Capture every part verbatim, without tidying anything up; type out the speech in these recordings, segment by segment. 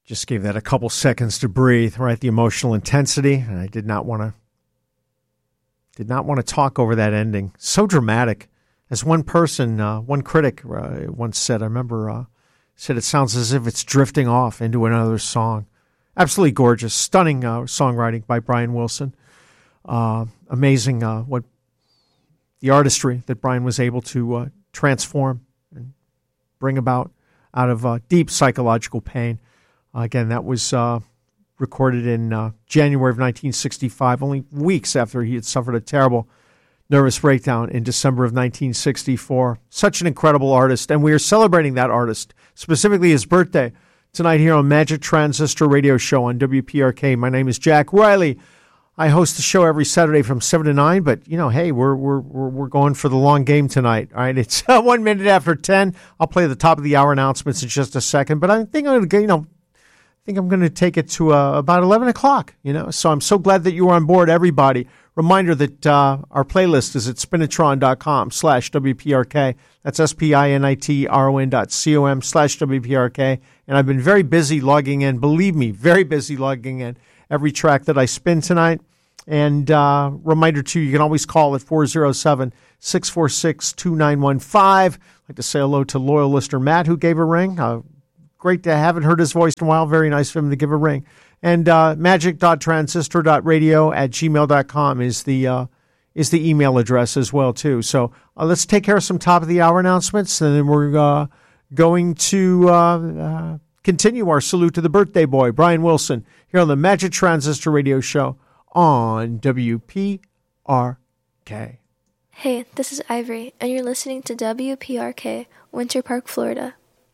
Just gave that a couple seconds to breathe, right? The emotional intensity. And I did not want to did not want to talk over that ending. So dramatic. As one person, uh, one critic uh, once said, I remember, uh, said it sounds as if it's drifting off into another song. Absolutely gorgeous. Stunning uh, songwriting by Brian Wilson. Uh, amazing uh, what the artistry that Brian was able to uh, transform and bring about out of uh, deep psychological pain. Uh, again, that was uh, recorded in uh, January of nineteen sixty-five, only weeks after he had suffered a terrible nervous breakdown in December of nineteen sixty-four. Such an incredible artist, and we are celebrating that artist, specifically his birthday, tonight here on Magic Transistor Radio Show on W P R K. My name is Jack Riley. I host the show every Saturday from seven to nine, but, you know, hey, we're we're we're, we're going for the long game tonight. All right, it's uh, one minute after ten. I'll play the top of the hour announcements in just a second, but I think I'm going to, you know, I think I'm going to take it to uh, about eleven o'clock, you know. So I'm so glad that you were on board, everybody. Reminder that uh, our playlist is at spinitron.com slash WPRK. That's S-P-I-N-I-T-R-O-N dot C-O-M slash WPRK. And I've been very busy logging in, believe me, very busy logging in every track that I spin tonight. And uh, reminder, too, you can always call at four oh seven, six four six, two nine one five. I'd like to say hello to loyal listener Matt, who gave a ring. Uh, great to haven't heard his voice in a while. Very nice of him to give a ring. And uh, magic dot transistor dot radio at gmail dot com is the uh, is the email address as well, too. So uh, let's take care of some top-of-the-hour announcements, and then we're uh, going to uh, uh, continue our salute to the birthday boy, Brian Wilson, here on the Magic Transistor Radio Show on W P R K. Hey, this is Ivory, and you're listening to W P R K, Winter Park, Florida.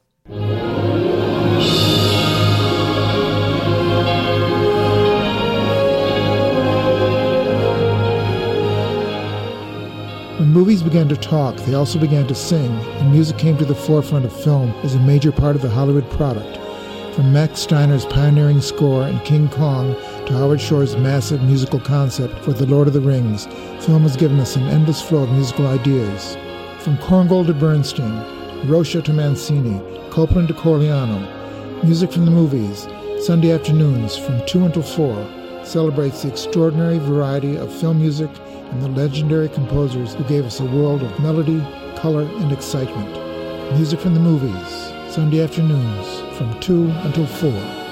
When movies began to talk, they also began to sing, and music came to the forefront of film as a major part of the Hollywood product. From Max Steiner's pioneering score in King Kong to Howard Shore's massive musical concept for The Lord of the Rings, film has given us an endless flow of musical ideas. From Korngold to Bernstein, Rocha to Mancini, Copland to Corigliano, music from the movies, Sunday afternoons from two until four, celebrates the extraordinary variety of film music and the legendary composers who gave us a world of melody, color, and excitement. Music from the movies, Sunday afternoons from two until four.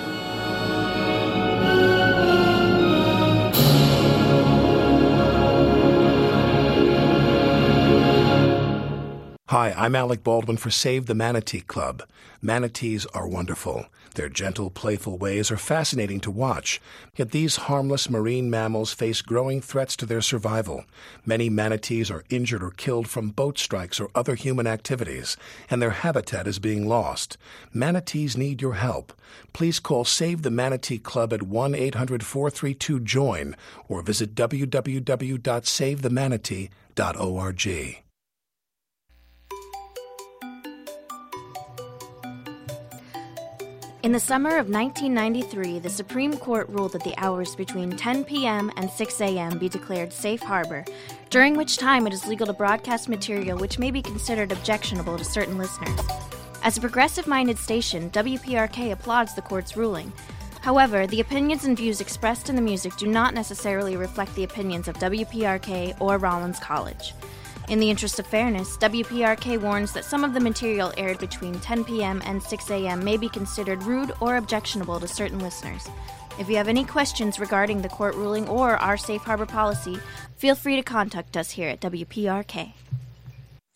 Hi, I'm Alec Baldwin for Save the Manatee Club. Manatees are wonderful. Their gentle, playful ways are fascinating to watch. Yet these harmless marine mammals face growing threats to their survival. Many manatees are injured or killed from boat strikes or other human activities, and their habitat is being lost. Manatees need your help. Please call Save the Manatee Club at one eight hundred, four three two, JOIN or visit w w w dot save the manatee dot org. In the summer of nineteen ninety-three, the Supreme Court ruled that the hours between ten p.m. and six a.m. be declared safe harbor, during which time it is legal to broadcast material which may be considered objectionable to certain listeners. As a progressive-minded station, W P R K applauds the court's ruling. However, the opinions and views expressed in the music do not necessarily reflect the opinions of W P R K or Rollins College. In the interest of fairness, W P R K warns that some of the material aired between ten p.m. and six a.m. may be considered rude or objectionable to certain listeners. If you have any questions regarding the court ruling or our safe harbor policy, feel free to contact us here at W P R K.